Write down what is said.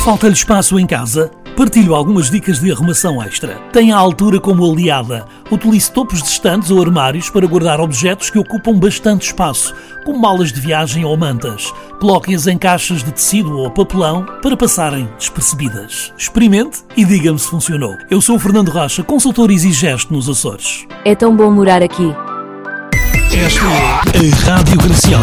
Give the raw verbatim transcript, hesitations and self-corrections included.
Falta-lhe espaço em casa? Partilho algumas dicas de arrumação extra. Tenha a altura como aliada. Utilize topos de estantes ou armários para guardar objetos que ocupam bastante espaço, como malas de viagem ou mantas. Coloque-as em caixas de tecido ou papelão para passarem despercebidas. Experimente e diga-me se funcionou. Eu sou o Fernando Rocha, consultor EasyGesto nos Açores. É tão bom morar aqui. Esta é a Rádio Graciosa.